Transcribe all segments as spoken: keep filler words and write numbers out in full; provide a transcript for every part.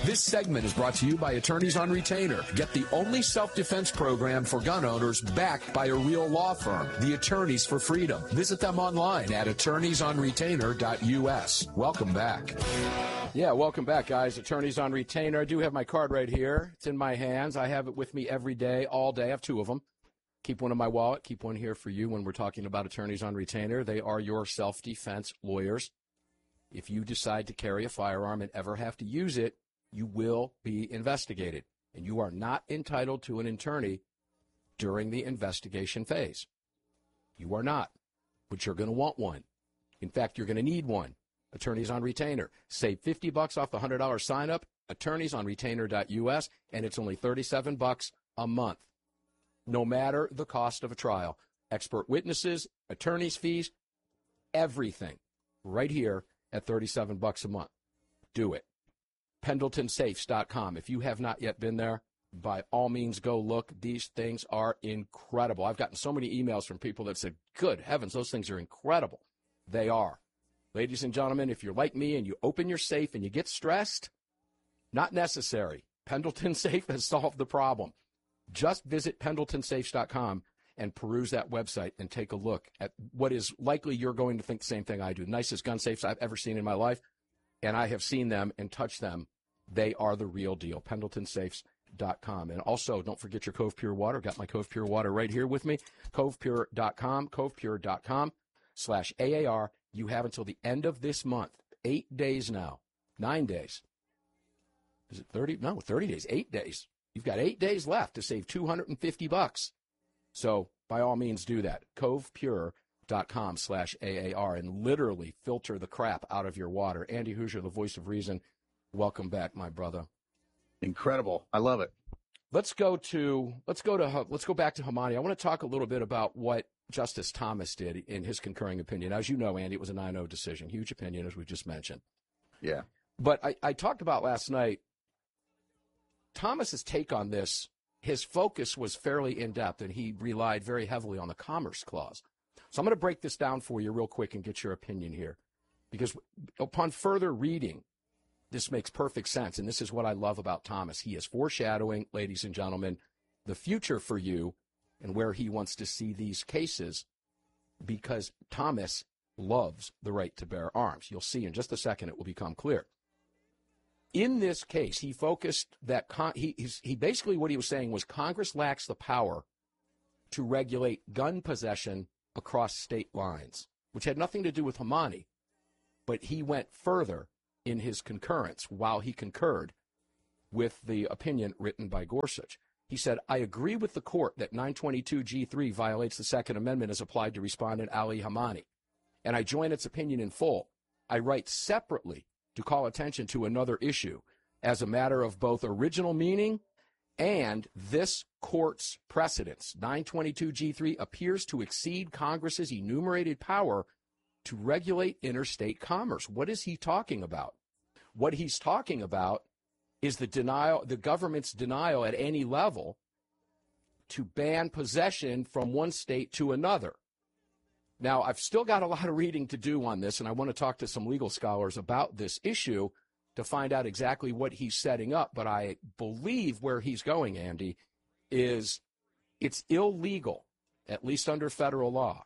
This segment is brought to you by Attorneys on Retainer. Get the only self-defense program for gun owners backed by a real law firm, the Attorneys for Freedom. Visit them online at attorneys on retainer dot U S. Welcome back. Yeah, welcome back, guys. Attorneys on Retainer. I do have my card right here. It's in my hands. I have it with me every day, all day. I have two of them. Keep one in my wallet. Keep one here for you when we're talking about Attorneys on Retainer. They are your self-defense lawyers. If you decide to carry a firearm and ever have to use it, you will be investigated. And you are not entitled to an attorney during the investigation phase. You are not, but you're going to want one. In fact, you're going to need one. Attorneys on Retainer. Save fifty bucks off the one hundred dollars sign-up, attorneys on retainer dot U S, and it's only thirty-seven bucks a month, no matter the cost of a trial. Expert witnesses, attorney's fees, everything right here at thirty-seven bucks a month. Do it. Pendleton Safes dot com. If you have not yet been there, by all means, go look. These things are incredible. I've gotten so many emails from people that said, good heavens, those things are incredible. They are. Ladies and gentlemen, if you're like me and you open your safe and you get stressed, not necessary. Pendleton Safe has solved the problem. Just visit Pendleton Safes dot com and peruse that website and take a look at what is likely you're going to think the same thing I do. Nicest gun safes I've ever seen in my life, and I have seen them and touched them. They are the real deal. Pendleton Safes dot com. And also, don't forget your Cove Pure water. Got my Cove Pure water right here with me. Cove Pure dot com, Cove Pure dot com slash A A R. You have until the end of this month, eight days now, nine days. Is it thirty? No, thirty days, eight days. You've got eight days left to save two hundred fifty bucks. So by all means, do that. Cove Pure dot com slash A A R and literally filter the crap out of your water. Andy Hoosier, the voice of reason. Welcome back, my brother. Incredible. I love it. Let's go to let's go to let's go back to Hamani. I want to talk a little bit about what Justice Thomas did in his concurring opinion. As you know, Andy, it was a nine oh decision. Huge opinion, as we just mentioned. Yeah. But I, I talked about last night, Thomas's take on this, his focus was fairly in-depth, and he relied very heavily on the Commerce Clause. So I'm going to break this down for you real quick and get your opinion here. Because upon further reading, this makes perfect sense, and this is what I love about Thomas. He is foreshadowing, ladies and gentlemen, the future for you and where he wants to see these cases, because Thomas loves the right to bear arms. You'll see in just a second it will become clear. In this case, he focused that con- he he's, he basically what he was saying was Congress lacks the power to regulate gun possession across state lines, which had nothing to do with Hamani, but he went further in his concurrence while he concurred with the opinion written by Gorsuch. He said, I agree with the court that nine twenty-two G three violates the Second Amendment as applied to Respondent Ali Hamani, and I join its opinion in full. I write separately to call attention to another issue as a matter of both original meaning and this court's precedents. nine twenty-two G three appears to exceed Congress's enumerated power to regulate interstate commerce. What is he talking about? What he's talking about is the denial, the government's denial at any level to ban possession from one state to another. Now, I've still got a lot of reading to do on this, and I want to talk to some legal scholars about this issue to find out exactly what he's setting up. But I believe where he's going, Andy, is it's illegal, at least under federal law.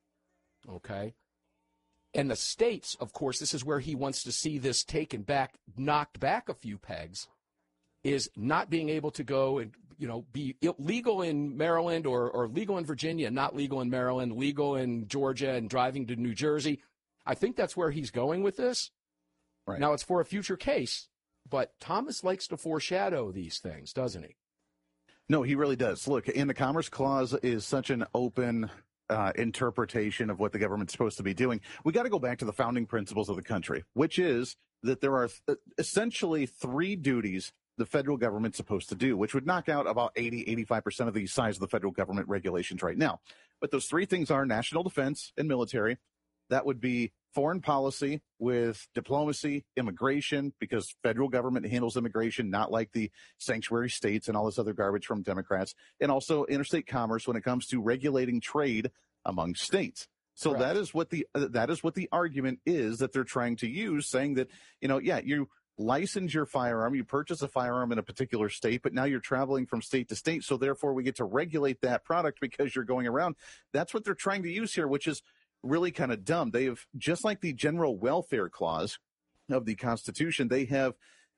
Okay? And the states, of course, this is where he wants to see this taken back, knocked back a few pegs, is not being able to go and, you know, be illegal in Maryland or, or legal in Virginia, not legal in Maryland, legal in Georgia and driving to New Jersey. I think that's where he's going with this. Right. Now, it's for a future case, but Thomas likes to foreshadow these things, doesn't he? No, he really does. Look, in the Commerce Clause is such an open Uh, interpretation of what the government's supposed to be doing. We got to go back to the founding principles of the country, which is that there are th- essentially three duties the federal government's supposed to do, which would knock out about eighty, eighty-five percent of the size of the federal government regulations right now. But those three things are national defense and military. That would be foreign policy with diplomacy, immigration, because federal government handles immigration, not like the sanctuary states and all this other garbage from Democrats, and also interstate commerce when it comes to regulating trade among states. So Correct. that is what the uh, that is what the argument is that they're trying to use, saying that, you know, yeah, you license your firearm, you purchase a firearm in a particular state, but now you're traveling from state to state, so therefore we get to regulate that product because you're going around. That's what they're trying to use here, which is really kind of dumb. They have, just like the general welfare clause of the Constitution, they have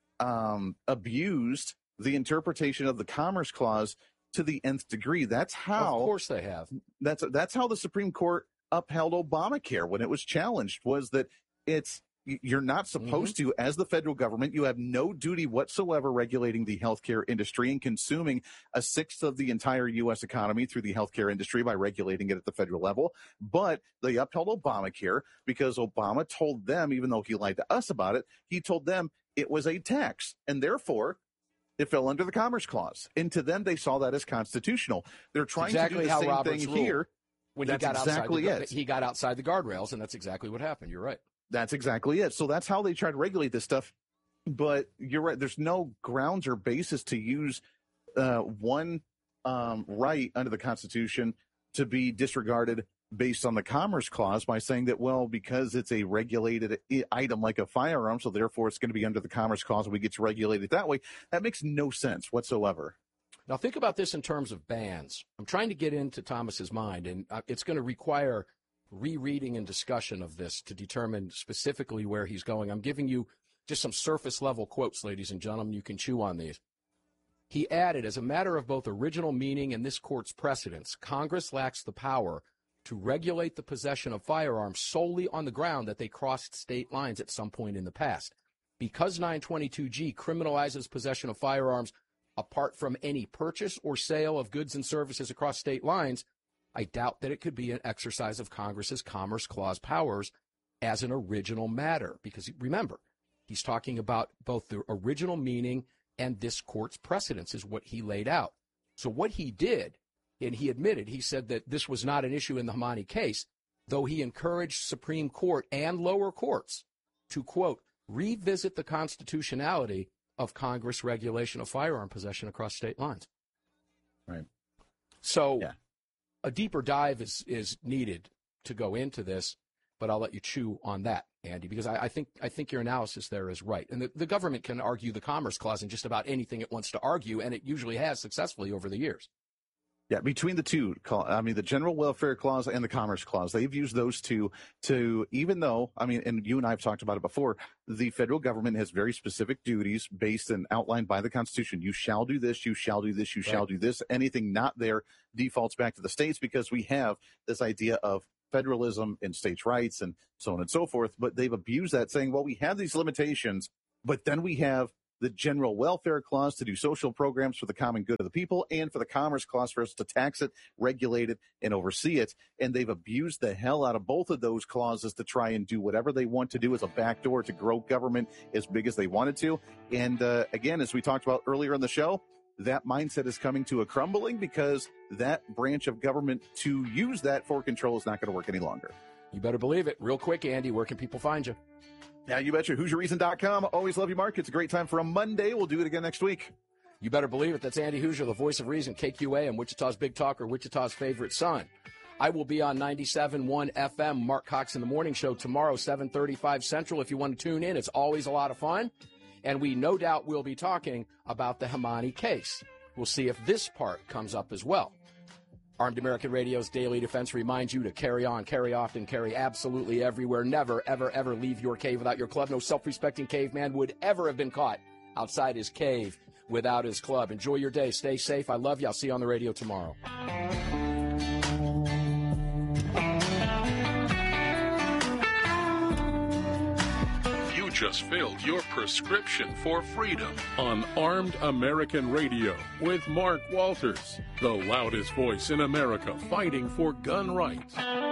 um, abused the interpretation of the Commerce Clause to the nth degree. That's how. Of course they have. That's that's how the Supreme Court upheld Obamacare when it was challenged, was that it's you're not supposed mm-hmm. to, as the federal government, you have no duty whatsoever regulating the healthcare industry and consuming a sixth of the entire U S economy through the healthcare industry by regulating it at the federal level. But they upheld Obamacare because Obama told them, even though he lied to us about it, he told them it was a tax, and therefore it fell under the Commerce Clause. And to them, they saw that as constitutional. They're trying exactly to do the how same Roberts thing ruled. here. When that's he got exactly outside the, it. He got outside the guardrails, and that's exactly what happened. You're right. That's exactly it. So that's how they try to regulate this stuff. But you're right. There's no grounds or basis to use uh, one um, right under the Constitution to be disregarded based on the Commerce Clause by saying that, well, because it's a regulated item like a firearm, so therefore it's going to be under the Commerce Clause and we get to regulate it that way. That makes no sense whatsoever. Now, think about this in terms of bans. I'm trying to get into Thomas's mind, and it's going to require rereading and discussion of this to determine specifically where he's going. I'm giving you just some surface-level quotes, ladies and gentlemen. You can chew on these. He added, as a matter of both original meaning and this court's precedents, Congress lacks the power to regulate the possession of firearms solely on the ground that they crossed state lines at some point in the past. Because nine twenty-two G criminalizes possession of firearms apart from any purchase or sale of goods and services across state lines, I doubt that it could be an exercise of Congress's Commerce Clause powers as an original matter. Because remember, he's talking about both the original meaning and this court's precedents is what he laid out. So what he did, and he admitted, he said that this was not an issue in the Hamani case, though he encouraged Supreme Court and lower courts to, quote, revisit the constitutionality of Congress regulation of firearm possession across state lines. Right. So yeah. a deeper dive is, is needed to go into this, but I'll let you chew on that, Andy, because I, I think I think your analysis there is right. And the, the government can argue the Commerce Clause in just about anything it wants to argue, and it usually has successfully over the years. Yeah, between the two, I mean, the General Welfare Clause and the Commerce Clause, they've used those two to, even though, I mean, and you and I have talked about it before, the federal government has very specific duties based and outlined by the Constitution. You shall do this, you shall do this, you right. shall do this. Anything not there defaults back to the states because we have this idea of federalism and states' rights and so on and so forth. But they've abused that, saying, well, we have these limitations, but then we have the General Welfare Clause to do social programs for the common good of the people, and for the Commerce Clause for us to tax it, regulate it, and oversee it. And they've abused the hell out of both of those clauses to try and do whatever they want to do as a backdoor to grow government as big as they wanted to. And uh, again, as we talked about earlier in the show, that mindset is coming to a crumbling because that branch of government to use that for control is not going to work any longer. You better believe it. Real quick, Andy, where can people find you? Yeah, you betcha. Hoosier Reason dot com. Always love you, Mark. It's a great time for a Monday. We'll do it again next week. You better believe it. That's Andy Hoosier, the voice of reason, K Q A M, Wichita's Big Talker, Wichita's favorite son. I will be on ninety-seven point one F M, Mark Cox in the Morning Show tomorrow, seven thirty-five Central. If you want to tune in, it's always a lot of fun. And we no doubt will be talking about the Hamani case. We'll see if this part comes up as well. Armed American Radio's Daily Defense reminds you to carry on, carry often, carry absolutely everywhere. Never, ever, ever leave your cave without your club. No self-respecting caveman would ever have been caught outside his cave without his club. Enjoy your day. Stay safe. I love you. I'll see you on the radio tomorrow. Just filled your prescription for freedom on Armed American Radio with Mark Walters, the loudest voice in America fighting for gun rights.